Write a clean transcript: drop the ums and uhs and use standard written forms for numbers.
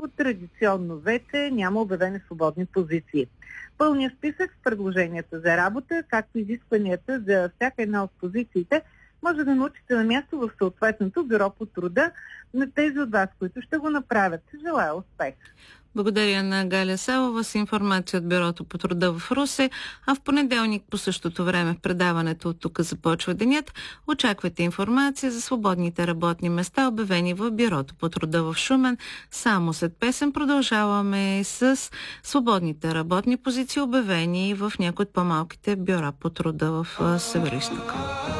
отново традиционно вече няма обявени свободни позиции. Пълният списък с предложенията за работа, както изискванията за всяка една от позициите, може да научите на място в съответното бюро по труда на тези от вас, които ще го направят. Желая успех! Благодаря на Галя Савова с информация от Бюрото по труда в Русе, а в понеделник по същото време в предаването "От тук започва денят" очаквайте информация за свободните работни места, обявени в Бюрото по труда в Шумен. Само след песен продължаваме с свободните работни позиции, обявени в някои от по-малките бюра по труда в Североизтока.